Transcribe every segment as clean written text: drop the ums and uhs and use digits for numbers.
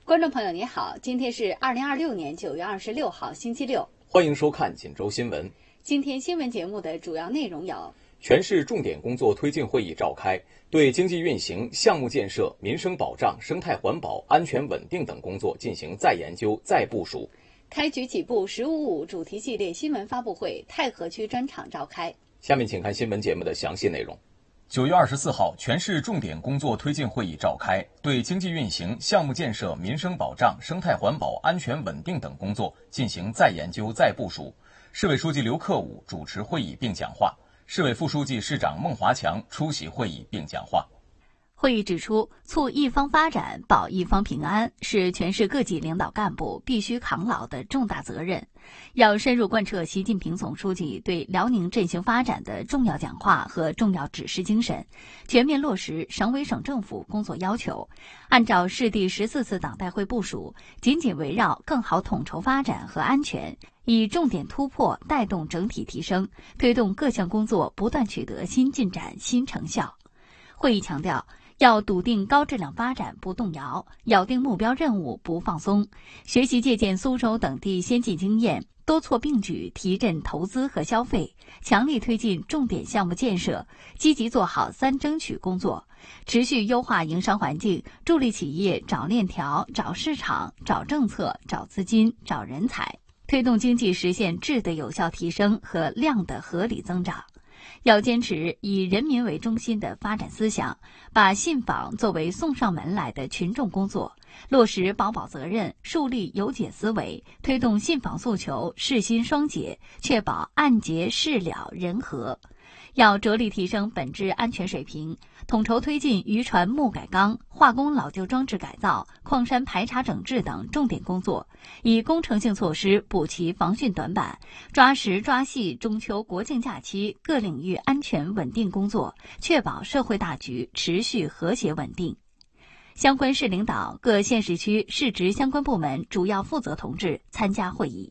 观众朋友你好，今天是2026年9月26号星期六， 欢迎收看锦州新闻。 今天新闻节目的主要内容有： 全市重点工作推进会议召开，对经济运行、项目建设、民生保障、生态环保、安全稳定等工作进行再研究、再部署。 开局起步“15.5”主题系列新闻发布会太和区专场召开。 下面请看新闻节目的详细内容。9月24号，全市重点工作推进会议召开，对经济运行、项目建设、民生保障、生态环保、安全稳定等工作进行再研究、再部署。市委书记刘克武主持会议并讲话，市委副书记、市长孟华强出席会议并讲话。 会议指出，促一方发展、保一方平安是全市各级领导干部必须扛牢的重大责任，要深入贯彻习近平总书记对辽宁振兴发展的重要讲话和重要指示精神，全面落实省委省政府工作要求，按照市第14次党代会部署，紧紧围绕更好统筹发展和安全，以重点突破带动整体提升，推动各项工作不断取得新进展、新成效。会议强调，要笃定高质量发展不动摇，咬定目标任务不放松，学习借鉴苏州等地先进经验，多措并举提振投资和消费，强力推进重点项目建设，积极做好3争取工作，持续优化营商环境，助力企业找链条、找市场、找政策、找资金、找人才，推动经济实现质的有效提升和量的合理增长。要坚持以人民为中心的发展思想，把信访作为送上门来的群众工作，落实保保责任，树立有解思维，推动信访诉求事心双解，确保案结事了人和。要着力提升本质安全水平，统筹推进渔船木改钢、化工老旧装置改造、矿山排查整治等重点工作，以工程性措施补齐防汛短板，抓实抓细中秋国庆假期各领域安全稳定工作，确保社会大局持续和谐稳定。相关市领导、各县市区市直相关部门主要负责同志参加会议。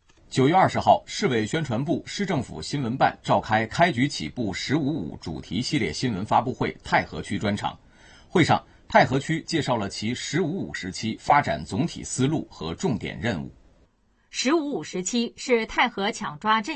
9月20号，市委宣传部、市政府新闻办召开开局起步“15.5”主题系列新闻发布会太和区专场。会上，太和区介绍了其“15.5”时期发展总体思路和重点任务。 “15.5”时期是太和抢抓振